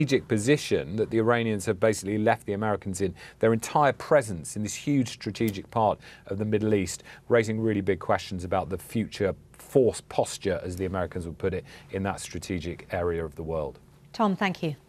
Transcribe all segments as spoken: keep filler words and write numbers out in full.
strategic position that the Iranians have basically left the Americans in, their entire presence in this huge strategic part of the Middle East, raising really big questions about the future force posture, as the Americans would put it, in that strategic area of the world. Tom, thank you.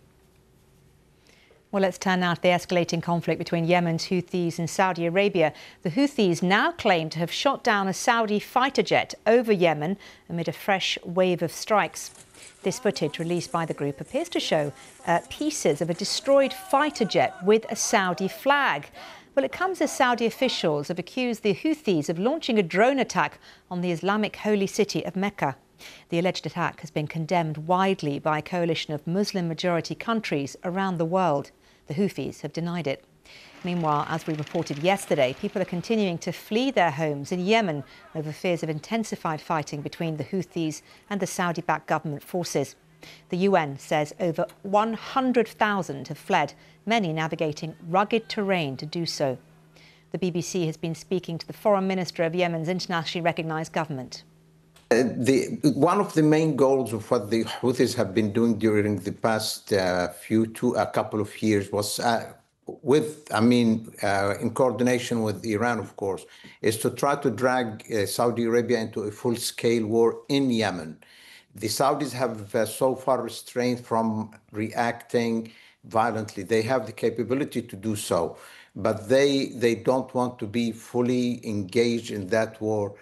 Well, let's turn now to the escalating conflict between Yemen's Houthis and Saudi Arabia. The Houthis now claim to have shot down a Saudi fighter jet over Yemen amid a fresh wave of strikes. This footage, released by the group, appears to show uh, pieces of a destroyed fighter jet with a Saudi flag. Well, it comes as Saudi officials have accused the Houthis of launching a drone attack on the Islamic holy city of Mecca. The alleged attack has been condemned widely by a coalition of Muslim-majority countries around the world. The Houthis have denied it. Meanwhile, as we reported yesterday, people are continuing to flee their homes in Yemen over fears of intensified fighting between the Houthis and the Saudi-backed government forces. The U N says over one hundred thousand have fled, many navigating rugged terrain to do so. The B B C has been speaking to the foreign minister of Yemen's internationally recognised government. Uh, the, one of the main goals of what the Houthis have been doing during the past uh, few, two, a couple of years was uh, with, I mean, uh, in coordination with Iran, of course, is to try to drag uh, Saudi Arabia into a full-scale war in Yemen. The Saudis have uh, so far restrained from reacting violently. They have the capability to do so, but they, they don't want to be fully engaged in that war.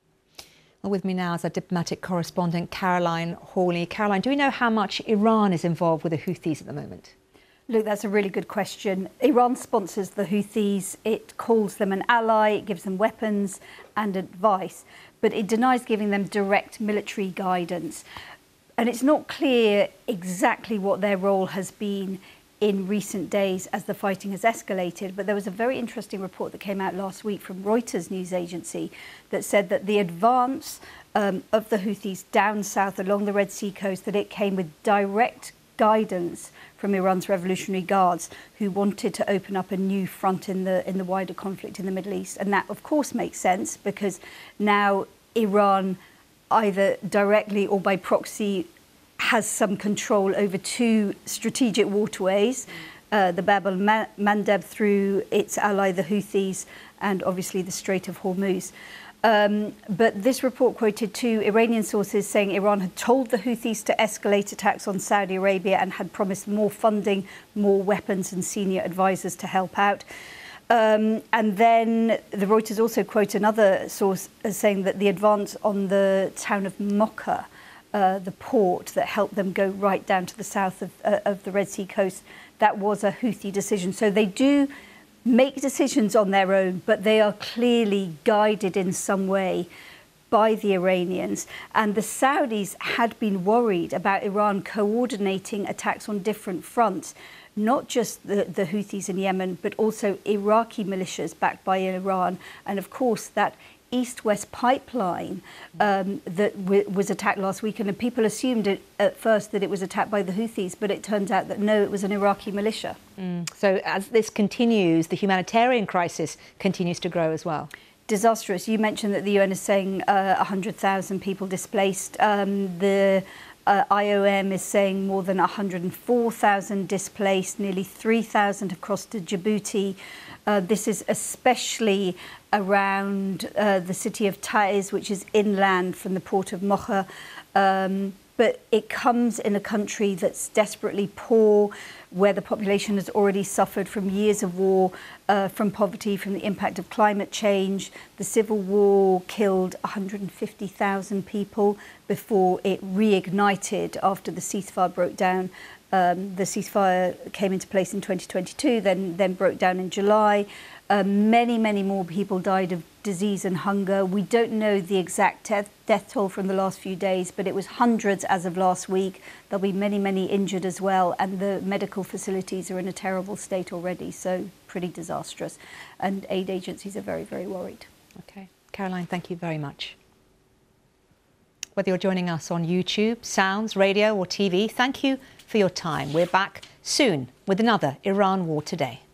Well, with me now is our diplomatic correspondent, Caroline Hawley. Caroline, do we know how much Iran is involved with the Houthis at the moment? Look, that's a really good question. Iran sponsors the Houthis. It calls them an ally, it gives them weapons and advice, but it denies giving them direct military guidance. And it's not clear exactly what their role has been in recent days as the fighting has escalated. But there was a very interesting report that came out last week from Reuters news agency that said that the advance um, of the Houthis down south along the Red Sea coast, that it came with direct guidance from Iran's Revolutionary Guards, who wanted to open up a new front in the in the wider conflict in the Middle East. And that, of course, makes sense because now Iran, either directly or by proxy, has some control over two strategic waterways, uh, the Bab el-Mandeb through its ally, the Houthis, and obviously the Strait of Hormuz. Um, but this report quoted two Iranian sources saying Iran had told the Houthis to escalate attacks on Saudi Arabia and had promised more funding, more weapons and senior advisors to help out. Um, and then the Reuters also quote another source as saying that the advance on the town of Mocha, uh, the port that helped them go right down to the south of, uh, of the Red Sea coast, that was a Houthi decision. So they do make decisions on their own, but they are clearly guided in some way by the Iranians. And the Saudis had been worried about Iran coordinating attacks on different fronts, not just the, the Houthis in Yemen, but also Iraqi militias backed by Iran. And of course, that east-west pipeline um, that w was attacked last week, and people assumed it, at first that it was attacked by the Houthis, but it turns out that no, it was an Iraqi militia. Mm. So as this continues, the humanitarian crisis continues to grow as well. Disastrous. You mentioned that the U N is saying uh, one hundred thousand people displaced. Um, the uh, I O M is saying more than one hundred four thousand displaced, nearly three thousand have crossed to Djibouti. Uh, this is especially around uh, the city of Taiz, which is inland from the port of Mocha. Um, but it comes in a country that's desperately poor, where the population has already suffered from years of war, uh, from poverty, from the impact of climate change. The civil war killed one hundred fifty thousand people before it reignited after the ceasefire broke down. Um, the ceasefire came into place in twenty twenty-two, then, then broke down in July. Uh, many, many more people died of disease and hunger. We don't know the exact death, death toll from the last few days, but it was hundreds as of last week. There'll be many, many injured as well, and the medical facilities are in a terrible state already, so pretty disastrous. And aid agencies are very, very worried. Okay. Caroline, thank you very much. Whether you're joining us on YouTube, Sounds, radio or T V, thank you for your time. We're back soon with another Iran War Today.